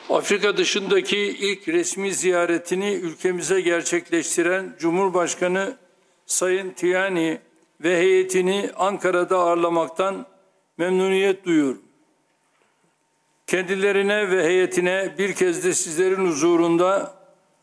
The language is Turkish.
Afrika dışındaki ilk resmi ziyaretini ülkemize gerçekleştiren Cumhurbaşkanı Sayın Tiani ve heyetini Ankara'da ağırlamaktan memnuniyet duyuyorum. Kendilerine ve heyetine bir kez de sizlerin huzurunda